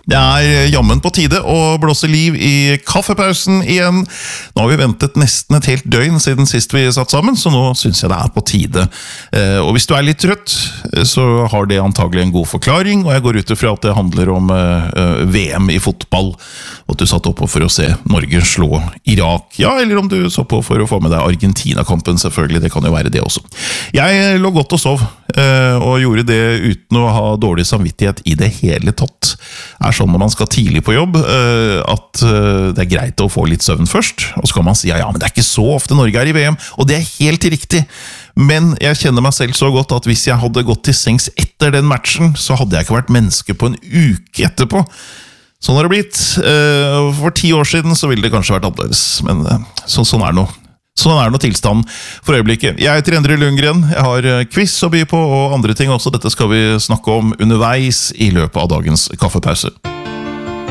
Det jammen på tide å blåse liv i kaffepausen igjen. Nå har vi ventet nesten et helt døgn siden sist vi satt sammen, så nå synes jeg det på tide. Og hvis du litt trøtt, så har det antagelig en god forklaring, og jeg går ut ifra at det handler om VM i fotball, og at du satt oppe for å se Norge slå Irak. Ja, eller om du så på for å få med deg Argentina-kampen, selvfølgelig, det kan jo være det også. Jeg lå godt og sov, og gjorde det uten å ha dårlig samvittighet i det hele tatt. Sånn når man skal tidlig på jobb, at det greit å få litt søvn først, og så kan man si, ja, men det ikke så ofte Norge i VM, og det helt riktig. Men jeg kjenner meg selv så godt at hvis jeg hadde gått til sengs etter den matchen, så hadde jeg ikke vært menneske på en uke etterpå. Sånn har det blitt. For 10 år siden så ville det kanskje vært annerledes, men sånn det nå. Sånn det nå tilstanden for øyeblikket. Jeg heter Endre Lundgren, jeg har quiz å by på og andre ting også. Dette skal vi snakke om underveis i løpet av dagens kaffepause.